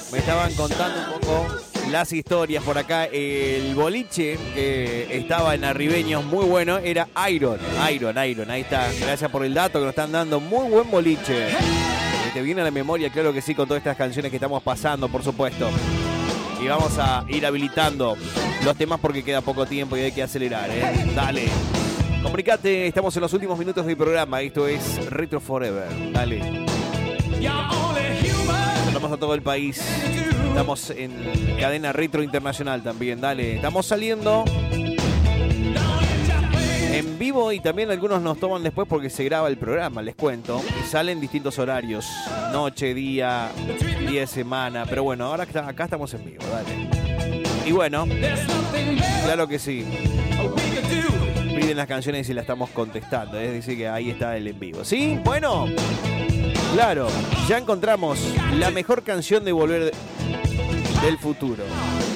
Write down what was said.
Me estaban contando un poco las historias por acá. El boliche que estaba en Arribeños, muy bueno, era Iron. Ahí está. Gracias por el dato que nos están dando. Muy buen boliche. ¿Te viene a la memoria? Claro que sí, con todas estas canciones que estamos pasando, por supuesto. Y vamos a ir habilitando los temas porque queda poco tiempo y hay que acelerar, ¿eh? Dale. Comunicate, estamos en los últimos minutos del programa. Esto es Retro Forever. Dale. Estamos a todo el país. Estamos en cadena Retro Internacional también. Dale. Estamos saliendo en vivo y también algunos nos toman después porque se graba el programa, les cuento. Y salen distintos horarios. Noche, día de semana. Pero bueno, ahora acá estamos en vivo. Dale. Y bueno, claro que sí. Piden las canciones y las estamos contestando. Es decir, que ahí está el en vivo. ¿Sí? Bueno, claro, ya encontramos la mejor canción de Volver del Futuro.